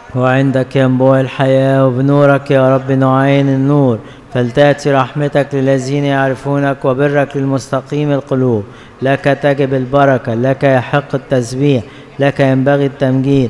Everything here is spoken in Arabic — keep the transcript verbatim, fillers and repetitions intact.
وعندك ينبوع الحياة، وبنورك يا رب نعين النور. فلتأتي رحمتك للذين يعرفونك، وبرك للمستقيم القلوب. لك تجب البركة، لك يحق التسبيح، لك ينبغي التمجيد.